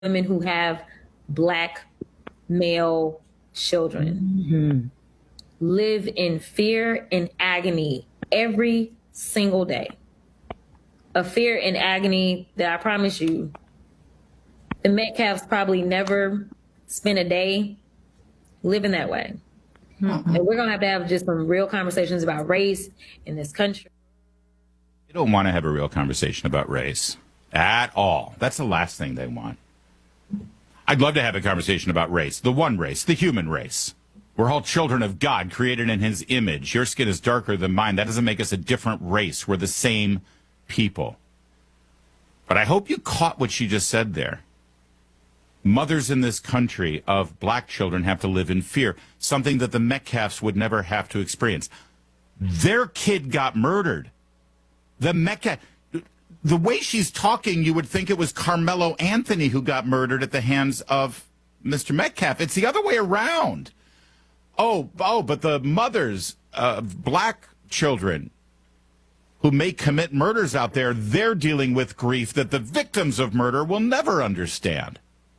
women who have black male children live in fear and agony every single day. A fear and agony that I promise you, the Metcalfs probably never spent a day living that way. And we're going to have just some real conversations about race in this country. They don't want to have a real conversation about race at all. That's the last thing they want. I'd love to have a conversation about race, the one race, the human race. We're all children of God, created in his image. Your skin is darker than mine. That doesn't make us a different race. We're the same people. But I hope you caught what she just said there. Mothers in this country of black children have to live in fear, something that the Metcalfs would never have to experience. Their kid got murdered. The way she's talking, you would think it was Carmelo Anthony who got murdered at the hands of Mr. Metcalf. It's the other way around. Oh, but the mothers of black children who may commit murders out there, they're dealing with grief that the victims of murder will never understand.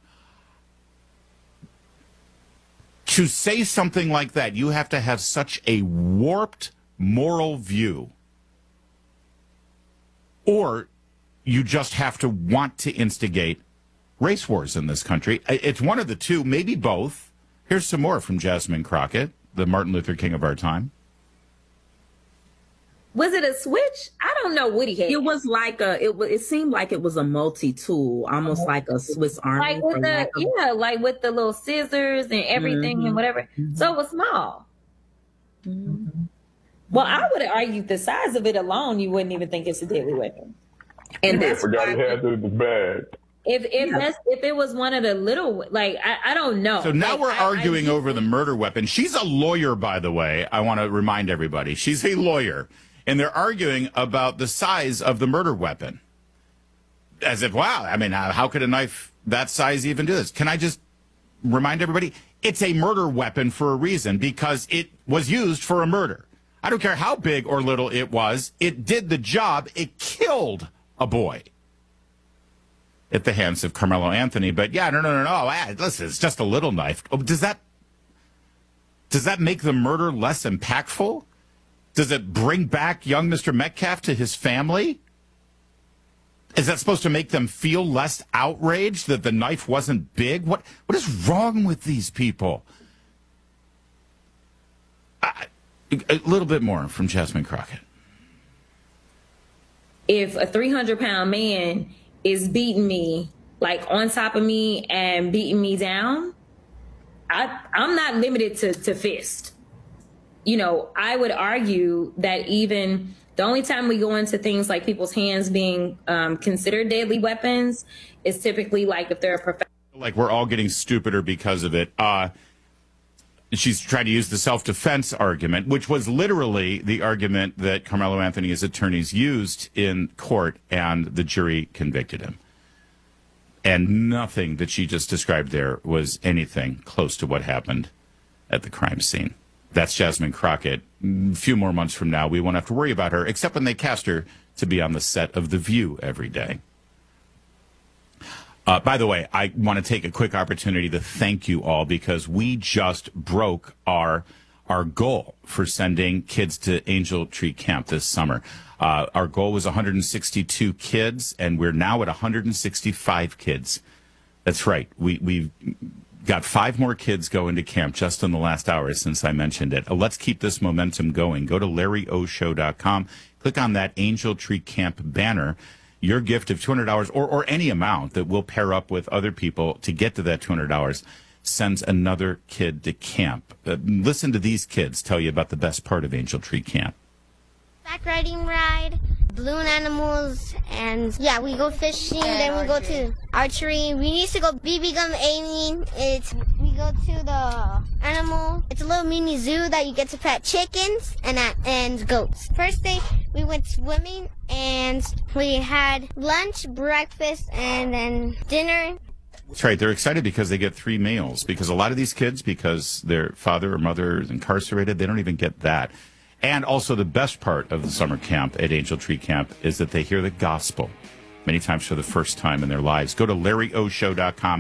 To say something like that, you have to have such a warped moral view. Or you just have to want to instigate race wars in this country. It's one of the two, maybe both. Here's some more from Jasmine Crockett, the Martin Luther King of our time. Was it a switch? I don't know what he had. It was like it seemed like it was a multi-tool, almost like a Swiss Army. Like with the little scissors and everything and whatever. So it was small. Well, I would argue the size of it alone, you wouldn't even think it's a deadly weapon. And that's forgot he had it in the bag. If it was one of the little, I don't know. So now we're arguing over the murder weapon. She's a lawyer, by the way. I want to remind everybody. She's a lawyer. And they're arguing about the size of the murder weapon. As if, wow, I mean, how could a knife that size even do this? Can I just remind everybody? It's a murder weapon for a reason, because it was used for a murder. I don't care how big or little it was. It did the job. It killed a boy at the hands of Carmelo Anthony. But yeah, no. Listen, it's just a little knife. Oh, does that make the murder less impactful? Does it bring back young Mr. Metcalf to his family? Is that supposed to make them feel less outraged that the knife wasn't big? What is wrong with these people? A little bit more from Jasmine Crockett. If a 300-pound man is beating me, on top of me and beating me down, I'm not limited to fist. I would argue that even the only time we go into things like people's hands being considered deadly weapons is typically if they're a professional. We're all getting stupider because of it. She's trying to use the self-defense argument, which was literally the argument that Carmelo Anthony's attorneys used in court, and the jury convicted him. And nothing that she just described there was anything close to what happened at the crime scene. That's Jasmine Crockett. A few more months from now, we won't have to worry about her, except when they cast her to be on the set of The View every day. By the way, I want to take a quick opportunity to thank you all, because we just broke our goal for sending kids to Angel Tree Camp this summer. Our goal was 162 kids, and we're now at 165 kids. That's right. We've got 5 more kids going to camp just in the last hour since I mentioned it. Let's keep this momentum going. Go to LarryOShow.com. Click on that Angel Tree Camp banner. Your gift of $200 or any amount that will pair up with other people to get to that $200 sends another kid to camp. Listen to these kids tell you about the best part of Angel Tree Camp. Back riding ride, balloon animals, and yeah, we go fishing, then we go to archery. We used to go BB gun aiming. We go to the animal. It's a little mini zoo that you get to pet chickens and goats. First day, we went swimming, and we had lunch, breakfast, and then dinner. That's right. They're excited because they get 3 meals, because a lot of these kids, because their father or mother is incarcerated, they don't even get that. And also the best part of the summer camp at Angel Tree Camp is that they hear the gospel many times for the first time in their lives. Go to LarryOShow.com.